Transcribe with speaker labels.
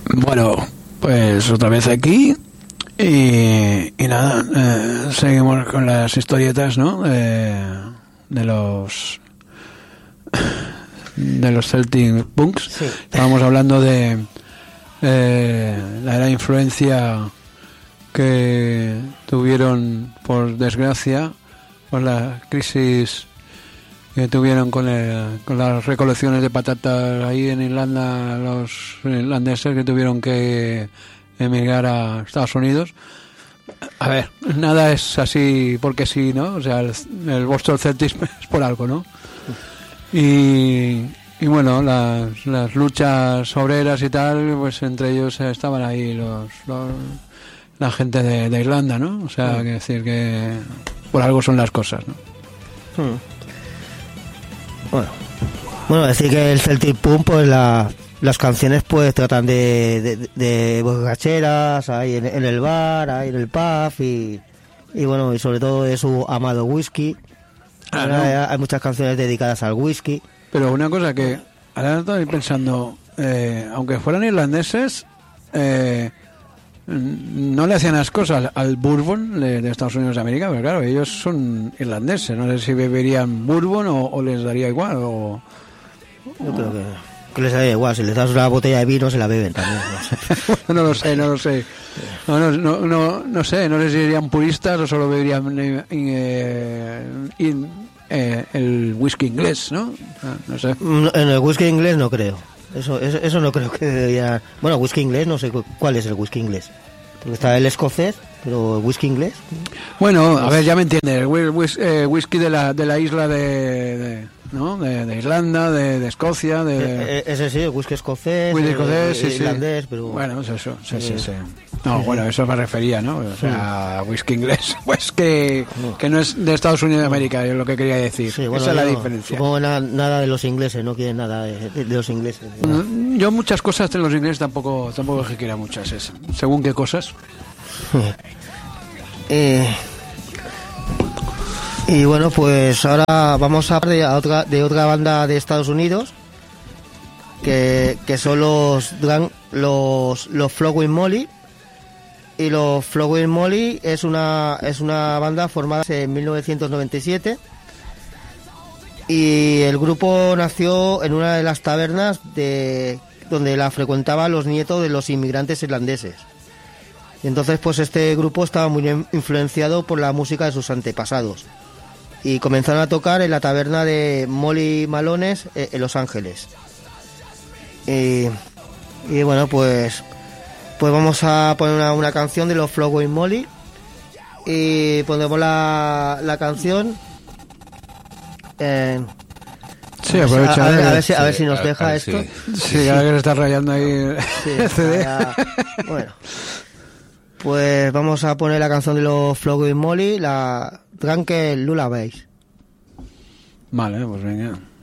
Speaker 1: Bueno, pues otra vez aquí y nada, seguimos con las historietas, ¿no? De los Celtic Punks.
Speaker 2: Sí.
Speaker 1: Estábamos hablando de la gran influencia que tuvieron, por desgracia, por la crisis que tuvieron con las recolecciones de patatas ahí en Irlanda, los irlandeses que tuvieron que emigrar a Estados Unidos. A ver, nada es así porque sí, ¿no? O sea, el Boston Celtics es por algo, ¿no? Y bueno, las luchas obreras y tal, pues entre ellos estaban ahí la gente de Irlanda, ¿no? O sea, que decir que por algo son las cosas, ¿no?
Speaker 2: Bueno, decir que el Celtic Punk, pues las canciones pues tratan de borracheras ahí en el bar, ahí en el pub y bueno, y sobre todo de su amado whisky. Hay muchas canciones dedicadas al whisky.
Speaker 1: Pero una cosa que ahora estoy pensando, aunque fueran irlandeses, no le hacían las cosas al bourbon de Estados Unidos de América, pero claro, ellos son irlandeses, no sé si beberían bourbon o les daría igual o...
Speaker 2: Yo creo que les daría igual, si les das una botella de vino se la beben también, no sé.
Speaker 1: No lo sé. No sé, no sé si serían puristas o solo beberían el whisky inglés, ¿no? No sé.
Speaker 2: En el whisky inglés no creo. Eso no creo que debería... Bueno, whisky inglés, no sé cuál es el whisky inglés. Porque está el escocés, pero el whisky inglés...
Speaker 1: Bueno, a ver, ya me entiendes. El whisky de la isla ¿no? De Irlanda, de Escocia,
Speaker 2: ese sí, el whisky escocés,
Speaker 1: sí,
Speaker 2: irlandés, pero...
Speaker 1: Bueno, eso, sí. No, bueno, eso me refería, ¿no? O sea, whisky inglés, pues que no es de Estados Unidos de América, es lo que quería decir.
Speaker 2: Sí, bueno,
Speaker 1: esa es la diferencia.
Speaker 2: Supongo nada de los ingleses, no quieren nada de los ingleses.
Speaker 1: Yo muchas cosas de los ingleses tampoco es que quiera muchas, según qué cosas.
Speaker 2: Y bueno, pues ahora vamos a hablar de otra banda de Estados Unidos que son los Flowing Molly. Y los Flowing Molly es una banda formada en 1997 y el grupo nació en una de las tabernas donde la frecuentaban los nietos de los inmigrantes irlandeses. Y entonces pues este grupo estaba muy influenciado por la música de sus antepasados y comenzaron a tocar en la taberna de Molly Malones en Los Ángeles. Y bueno, pues vamos a poner una canción de los Flowing Molly y ponemos la canción.
Speaker 1: Sí, aprovecha.
Speaker 2: A ver si nos deja esto.
Speaker 1: Sí, ahora que se está rayando ahí el CD.
Speaker 2: Bueno, pues vamos a poner la canción de los Flowing Molly, la Drunken Lullabies.
Speaker 1: Vale, pues venga.